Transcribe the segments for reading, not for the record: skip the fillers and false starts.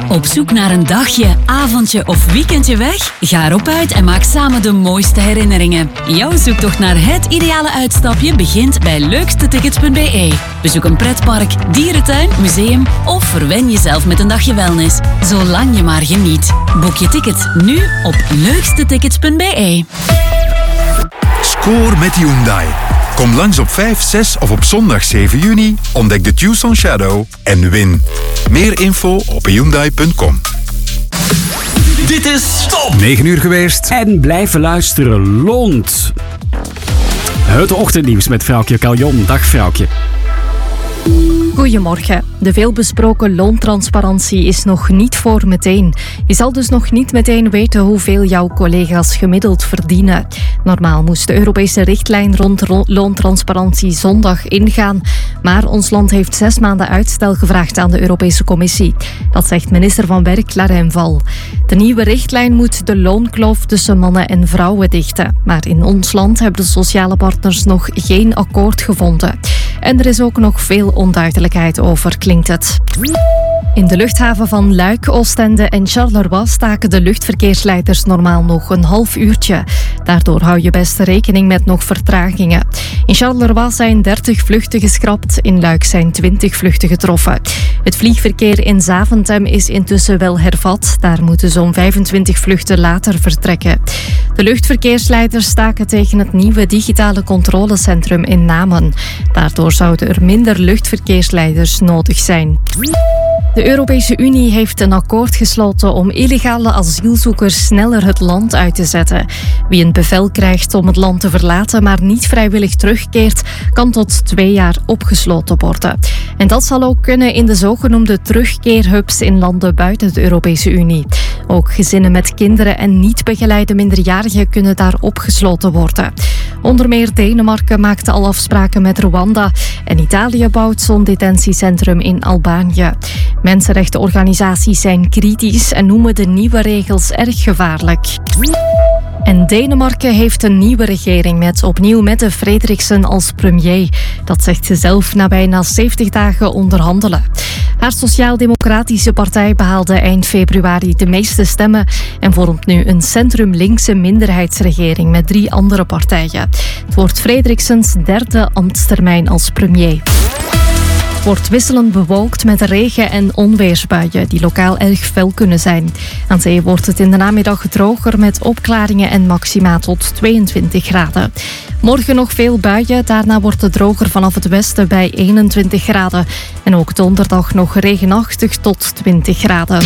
Op zoek naar een dagje, avondje of weekendje weg? Ga erop uit en maak samen de mooiste herinneringen. Jouw zoektocht naar het ideale uitstapje begint bij leukstetickets.be. Bezoek een pretpark, dierentuin, museum of verwen jezelf met een dagje wellness. Zolang je maar geniet. Boek je tickets nu op leukstetickets.be. Score met Hyundai. Kom langs op 5, 6 of op zondag 7 juni, ontdek de Tucson Shadow en win. Meer info op hyundai.com. Dit is Top 9 uur geweest. En blijven luisteren loont. Het ochtendnieuws met vrouwtje Caljon. Dag vrouwtje. Goedemorgen. De veelbesproken loontransparantie is nog niet voor meteen. Je zal dus nog niet meteen weten hoeveel jouw collega's gemiddeld verdienen. Normaal moest de Europese richtlijn rond loontransparantie zondag ingaan. Maar ons land heeft 6 maanden uitstel gevraagd aan de Europese Commissie. Dat zegt minister van Werk Lara Val. De nieuwe richtlijn moet de loonkloof tussen mannen en vrouwen dichten. Maar in ons land hebben de sociale partners nog geen akkoord gevonden. En er is ook nog veel onduidelijkheid over, klinkt het. In de luchthaven van Luik, Oostende en Charleroi staken de luchtverkeersleiders normaal nog een half uurtje. Daardoor hou je best rekening met nog vertragingen. In Charleroi zijn 30 vluchten geschrapt, in Luik zijn 20 vluchten getroffen. Het vliegverkeer in Zaventem is intussen wel hervat. Daar moeten zo'n 25 vluchten later vertrekken. De luchtverkeersleiders staken tegen het nieuwe digitale controlecentrum in Namen. Daardoor zouden er minder luchtverkeersleiders nodig zijn. De Europese Unie heeft een akkoord gesloten om illegale asielzoekers sneller het land uit te zetten. Wie een bevel krijgt om het land te verlaten, maar niet vrijwillig terugkeert, kan tot 2 jaar opgesloten worden. En dat zal ook kunnen in de zogenoemde terugkeerhubs in landen buiten de Europese Unie. Ook gezinnen met kinderen en niet begeleide minderjarigen kunnen daar opgesloten worden. Onder meer Denemarken maakte al afspraken met Rwanda en Italië bouwt zo'n detentiecentrum in Albanië. Mensenrechtenorganisaties zijn kritisch en noemen de nieuwe regels erg gevaarlijk. En Denemarken heeft een nieuwe regering met opnieuw Mette Frederiksen als premier. Dat zegt ze zelf na bijna 70 dagen onderhandelen. Haar sociaal-democratische partij behaalde eind februari de meeste stemmen en vormt nu een centrum-linkse minderheidsregering met 3 andere partijen. Het wordt Frederiksens 3e ambtstermijn als premier. Het wordt wisselend bewolkt met regen- en onweersbuien die lokaal erg fel kunnen zijn. Aan zee wordt het in de namiddag droger met opklaringen en maxima tot 22 graden. Morgen nog veel buien, daarna wordt het droger vanaf het westen bij 21 graden. En ook donderdag nog regenachtig tot 20 graden.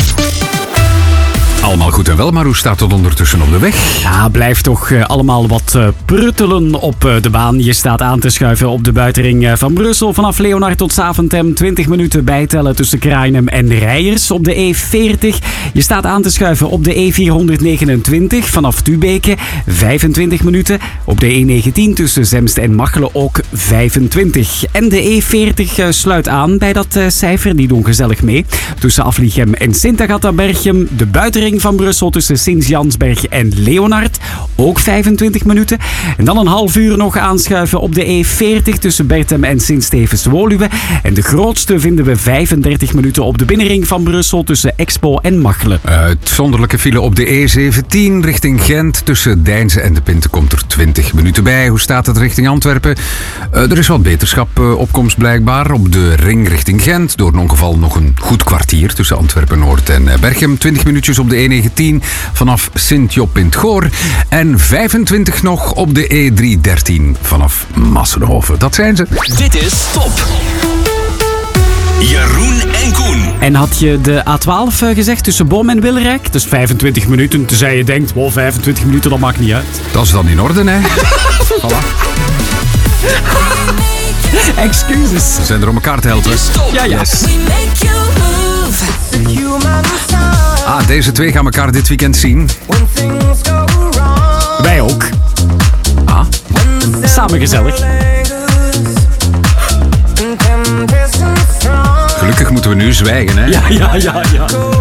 Allemaal goed en wel, maar hoe staat het ondertussen op de weg? Ja, blijft toch allemaal wat pruttelen op de baan. Je staat aan te schuiven op de buitenring van Brussel. Vanaf Leonard tot Zaventem 20 minuten bijtellen tussen Krainem en Rijers. Op de E40. Je staat aan te schuiven op de E429 vanaf Tubeke 25 minuten. Op de E19 tussen Zemst en Machelen ook 25. En de E40 sluit aan bij dat cijfer. Die doen gezellig mee. Tussen Aflichem en Sint-Agatha-Berchem de buitenring van Brussel tussen Sint-Jansberg en Leonard. Ook 25 minuten. En dan een half uur nog aanschuiven op de E40 tussen Berchem en Sint-Stevens-Woluwe. En de grootste vinden we 35 minuten op de binnenring van Brussel tussen Expo en Machelen. Uitzonderlijke file op de E17 richting Gent. Tussen Deinze en De Pinte komt er 20 minuten bij. Hoe staat het richting Antwerpen? Er is wat beterschap opkomst blijkbaar. Op de ring richting Gent. Door een ongeval nog een goed kwartier tussen Antwerpen-Noord en Berchem. 20 minuutjes op de E19 vanaf Sint-Job in het Goor. En 25 nog op de E313 vanaf Massenhoven. Dat zijn ze. Dit is Top. Jeroen en Koen. En had je de A12 gezegd tussen Boom en Wilrijk? Dus 25 minuten. Tenzij je denkt, 25 minuten, dat maakt niet uit. Dat is dan in orde, hè? Voilà. Excuses. We zijn er om elkaar te helpen. Ja. Yes. Deze twee gaan elkaar dit weekend zien. Wij ook. Samen gezellig. Gelukkig moeten we nu zwijgen, hè? Ja.